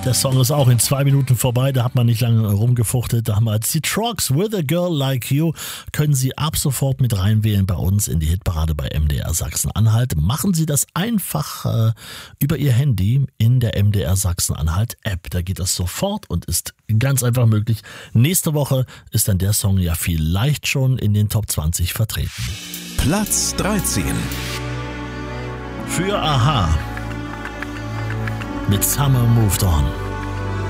Der Song ist auch in 2 Minuten vorbei, da hat man nicht lange rumgefuchtelt. Da haben wir die Trucks with a Girl Like You. Können Sie ab sofort mit reinwählen bei uns in die Hitparade bei MDR Sachsen-Anhalt. Machen Sie das einfach über Ihr Handy in der MDR Sachsen-Anhalt App. Da geht das sofort und ist ganz einfach möglich. Nächste Woche ist dann der Song ja vielleicht schon in den Top 20 vertreten. Platz 13. Für Aha mit Summer Moved On.